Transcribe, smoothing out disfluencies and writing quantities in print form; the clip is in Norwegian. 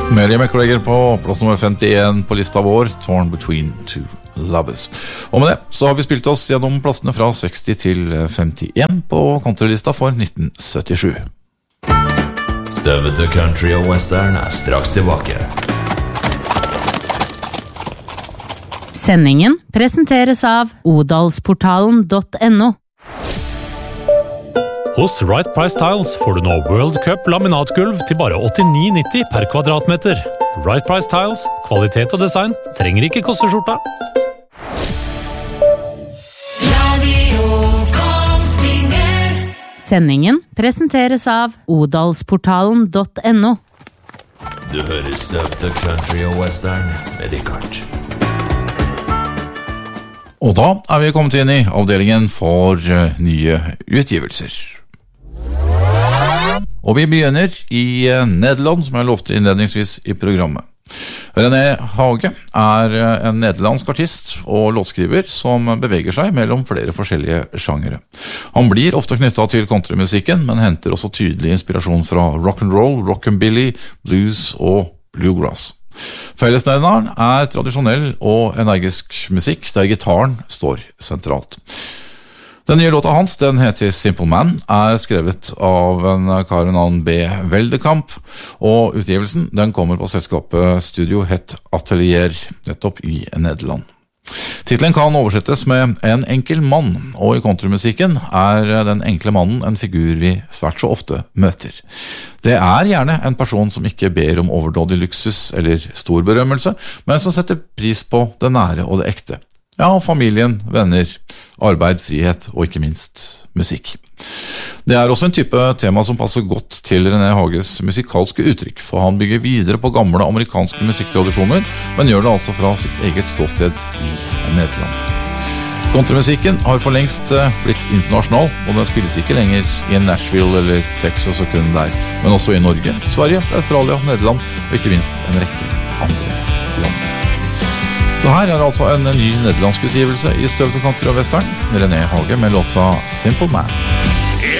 Mary McGregor på plass nummer 51 på lista vår, Torn Between Two Lovers. Og med det så har vi spilt oss gjennom plassene fra 60 til 51 på countrylista for 1977. Støvete country og western straks tilbake. Sendingen presenteres av odalsportalen.no. Hos Right Price Tiles får du nå World Cup laminatgulv til bare 89,90 per kvadratmeter. Right Price Tiles, kvalitet og design, trenger ikke koste skjorta. Sendingen presenteres av odalsportalen.no. Du hører støvete country og western med Richard. Og da er vi kommet inn i avdelingen for nye utgivelser. Og vi begynner i Nederland, som jeg lovte innledningsvis i programmet. René Hage er en nederlandsk artist og låtskriver som beveger seg mellom flere forskjellige sjangere. Han blir ofte knyttet til countrymusikken, men henter også tydelig inspirasjon fra rock'n'roll, rockabilly, blues og bluegrass. Fellesnevneren er tradisjonell og energisk musikk, der gitaren står sentralt. Den nye låta hans, den heter Simple Man, er skrevet av en kar ved navn B. Veldekamp, og utgivelsen den kommer på selskapet Studio Het Atelier, nettopp i Nederland. Titlen kan oversettes med En enkel mann, og i countrymusikken er den enkle mannen en figur vi svært så ofte møter. Det er gjerne en person som ikke ber om overdådig luksus eller stor berømmelse, men som setter pris på det nære og det ekte. Ja, familien, venner, arbeid, frihet og ikke minst musikk. Det er også en type tema som passer godt til René Hages musikalske uttrykk, for han bygger videre på gamle amerikanske musikktradisjoner, men gjør det altså fra sitt eget ståsted i Nederland. Countrymusikken har for lengst blitt internasjonal, og den spilles ikke lenger i Nashville eller Texas og kun der, men også i Norge, Sverige, Australia, Nederland og ikke minst en rekke andre land. Så her er altså en ny nederlandsk utgivelse i støvete country og western, René Hage med låta Simple Man.